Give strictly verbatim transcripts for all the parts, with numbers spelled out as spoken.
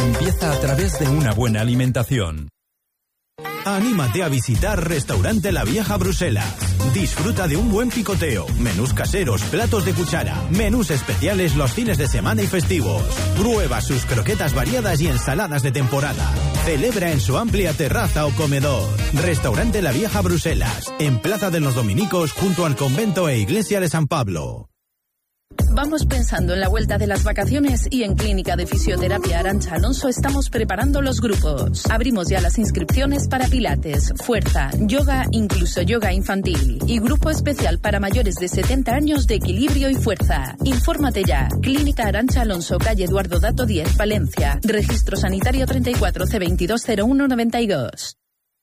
empieza a través de una buena alimentación. Anímate a visitar Restaurante La Vieja Bruselas. Disfruta de un buen picoteo, menús caseros, platos de cuchara, menús especiales los fines de semana y festivos. Prueba sus croquetas variadas y ensaladas de temporada. Celebra en su amplia terraza o comedor. Restaurante La Vieja Bruselas, en Plaza de los Dominicos, junto al convento e iglesia de San Pablo. Vamos pensando en la vuelta de las vacaciones y en Clínica de Fisioterapia Arantxa Alonso estamos preparando los grupos. Abrimos ya las inscripciones para pilates, fuerza, yoga, incluso yoga infantil y grupo especial para mayores de setenta años de equilibrio y fuerza. Infórmate ya. Clínica Arantxa Alonso, calle Eduardo Dato diez, Palencia. Registro sanitario treinta y cuatro C veintidós cero uno noventa y dos.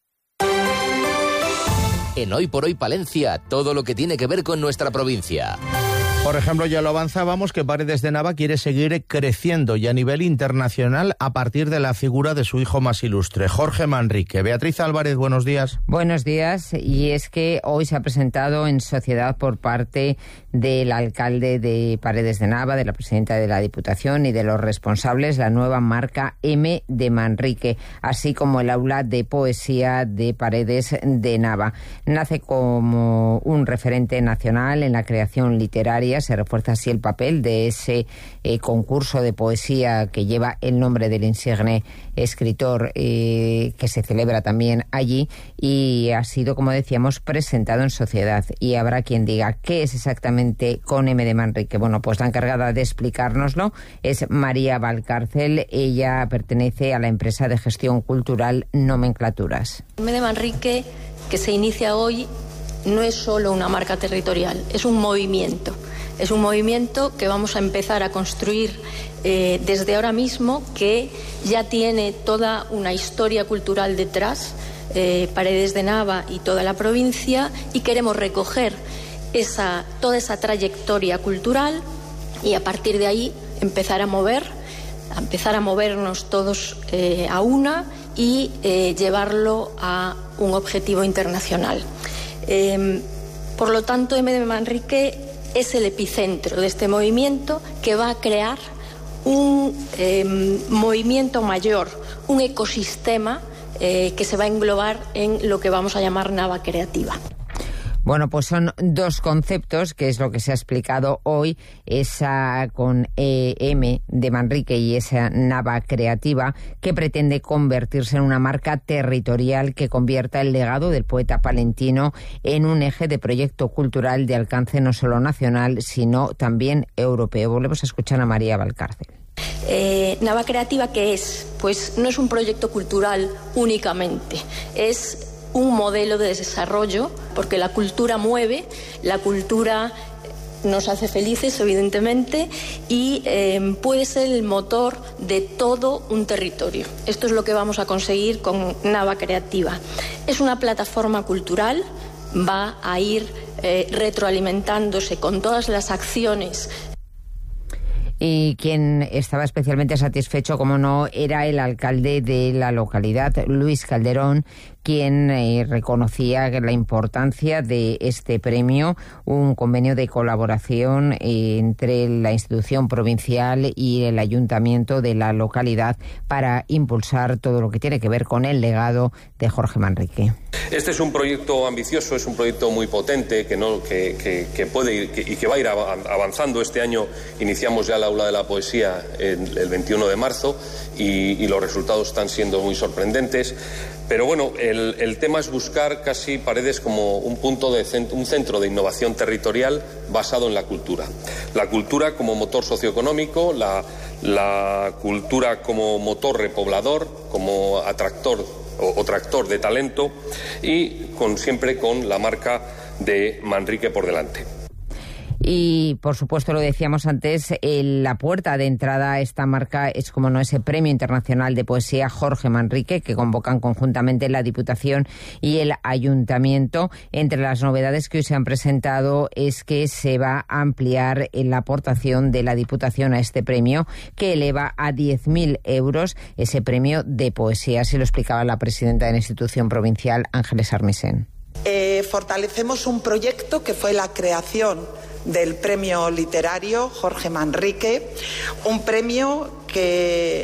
En Hoy por Hoy Palencia, todo lo que tiene que ver con nuestra provincia. Por ejemplo, ya lo avanzábamos, que Paredes de Nava quiere seguir creciendo y a nivel internacional a partir de la figura de su hijo más ilustre, Jorge Manrique. Beatriz Álvarez, buenos días. Buenos días, y es que hoy se ha presentado en sociedad por parte del alcalde de Paredes de Nava, de la presidenta de la Diputación y de los responsables la nueva marca M de Manrique, así como el aula de poesía de Paredes de Nava. Nace como un referente nacional en la creación literaria. Se refuerza así el papel de ese eh, concurso de poesía que lleva el nombre del insigne escritor eh, que se celebra también allí, y ha sido, como decíamos, presentado en sociedad. Y habrá quien diga qué es exactamente con M de Manrique. Bueno, pues la encargada de explicárnoslo es María Valcárcel. Ella pertenece a la empresa de gestión cultural Nomenclaturas. M de Manrique, que se inicia hoy, no es solo una marca territorial, es un movimiento. Es un movimiento que vamos a empezar a construir eh, desde ahora mismo, que ya tiene toda una historia cultural detrás, eh, Paredes de Nava y toda la provincia, y queremos recoger esa, toda esa trayectoria cultural y a partir de ahí empezar a mover, a empezar a movernos todos eh, a una y eh, llevarlo a un objetivo internacional. Eh, por lo tanto, M de Manrique es el epicentro de este movimiento que va a crear un eh, movimiento mayor, un ecosistema eh, que se va a englobar en lo que vamos a llamar Nava Creativa. Bueno, pues son dos conceptos, que es lo que se ha explicado hoy, esa con E M de Manrique y esa Nava Creativa, que pretende convertirse en una marca territorial que convierta el legado del poeta palentino en un eje de proyecto cultural de alcance no solo nacional, sino también europeo. Volvemos a escuchar a María Valcárcel. Eh, Nava Creativa, ¿qué es? Pues no es un proyecto cultural únicamente, es un modelo de desarrollo, porque la cultura mueve, la cultura nos hace felices, evidentemente, y eh, puede ser el motor de todo un territorio. Esto es lo que vamos a conseguir con Nava Creativa. Es una plataforma cultural, va a ir eh, retroalimentándose con todas las acciones. Y quien estaba especialmente satisfecho, como no, era el alcalde de la localidad, Luis Calderón, quien eh, reconocía la importancia de este premio, un convenio de colaboración eh, entre la institución provincial y el ayuntamiento de la localidad para impulsar todo lo que tiene que ver con el legado de Jorge Manrique. Este es un proyecto ambicioso, es un proyecto muy potente que no que, que, que puede ir que, y que va a ir avanzando. Este año iniciamos ya la aula de la poesía el, el veintiuno de marzo y, y los resultados están siendo muy sorprendentes. Pero bueno, el, el tema es buscar casi Paredes como un punto de cent- un centro de innovación territorial basado en la cultura. La cultura como motor socioeconómico, la, la cultura como motor repoblador, como atractor o, o tractor de talento y con, siempre con la marca de Manrique por delante. Y, por supuesto, lo decíamos antes, el, la puerta de entrada a esta marca es, como no, ese Premio Internacional de Poesía Jorge Manrique, que convocan conjuntamente la Diputación y el Ayuntamiento. Entre las novedades que hoy se han presentado es que se va a ampliar la aportación de la Diputación a este premio, que eleva a diez mil euros ese premio de poesía. Así lo explicaba la presidenta de la institución provincial, Ángeles Armisen. Eh, fortalecemos un proyecto que fue la creación del premio literario Jorge Manrique, un premio que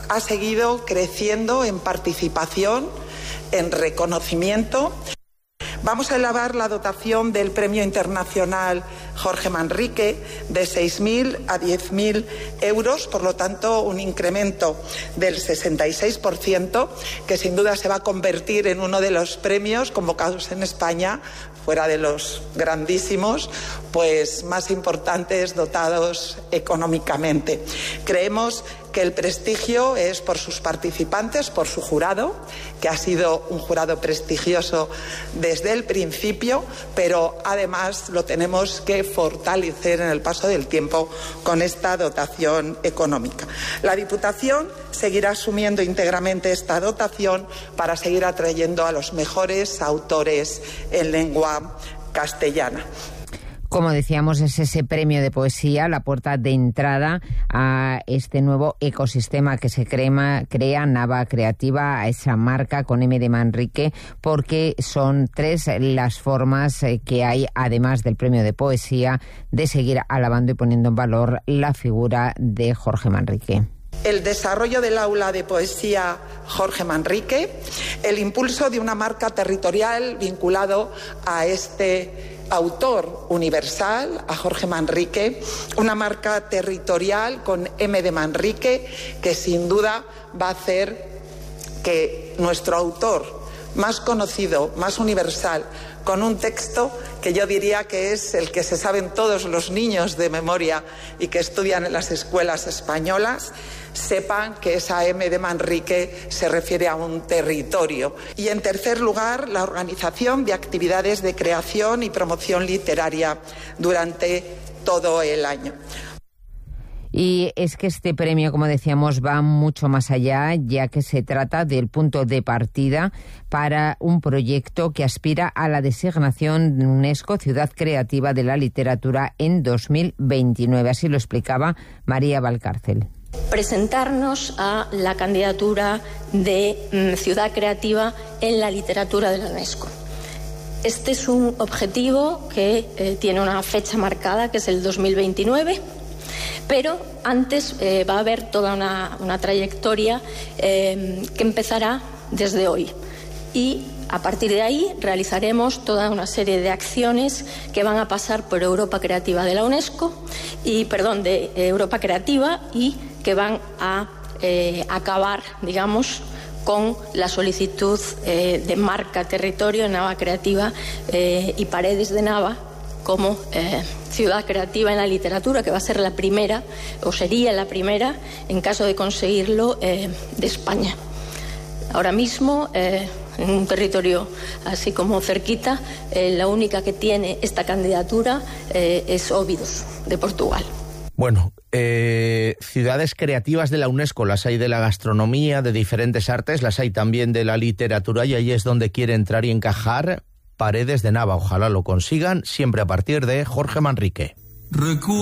ha seguido creciendo en participación, en reconocimiento. Vamos a elevar la dotación del Premio Internacional Jorge Manrique de seis mil a diez mil euros, por lo tanto un incremento del sesenta y seis por ciento, que sin duda se va a convertir en uno de los premios convocados en España, fuera de los grandísimos, pues más importantes dotados económicamente. Creemos que el prestigio es por sus participantes, por su jurado, que ha sido un jurado prestigioso desde el principio, pero además lo tenemos que fortalecer en el paso del tiempo con esta dotación económica. La Diputación seguirá asumiendo íntegramente esta dotación para seguir atrayendo a los mejores autores en lengua castellana. Como decíamos, es ese premio de poesía la puerta de entrada a este nuevo ecosistema que se crea, crea Nava Creativa, a esa marca con M de Manrique, porque son tres las formas que hay, además del premio de poesía, de seguir alabando y poniendo en valor la figura de Jorge Manrique. El desarrollo del aula de poesía Jorge Manrique, el impulso de una marca territorial vinculado a este autor universal, a Jorge Manrique, una marca territorial con M de Manrique, que sin duda va a hacer que nuestro autor más conocido, más universal, con un texto que yo diría que es el que se saben todos los niños de memoria y que estudian en las escuelas españolas, sepan que esa M de Manrique se refiere a un territorio. Y en tercer lugar, la organización de actividades de creación y promoción literaria durante todo el año. Y es que este premio, como decíamos, va mucho más allá, ya que se trata del punto de partida para un proyecto que aspira a la designación de UNESCO Ciudad Creativa de la Literatura en dos mil veintinueve. Así lo explicaba María Valcárcel. Presentarnos a la candidatura de mm, Ciudad Creativa en la literatura de la UNESCO. Este es un objetivo que eh, tiene una fecha marcada, que es el dos mil veintinueve. Pero antes eh, va a haber toda una, una trayectoria eh, que empezará desde hoy. Y a partir de ahí realizaremos toda una serie de acciones que van a pasar por Europa Creativa de la UNESCO, y perdón, de Europa Creativa, y que van a eh, acabar, digamos, con la solicitud eh, de marca territorio en Nava Creativa eh, y Paredes de Nava como eh, ciudad creativa en la literatura, que va a ser la primera, o sería la primera, en caso de conseguirlo, eh, de España. Ahora mismo, eh, en un territorio así como cerquita, eh, la única que tiene esta candidatura eh, es Óbidos, de Portugal. Bueno, eh, ciudades creativas de la UNESCO, las hay de la gastronomía, de diferentes artes, las hay también de la literatura, y ahí es donde quiere entrar y encajar Paredes de Nava. Ojalá lo consigan, siempre a partir de Jorge Manrique.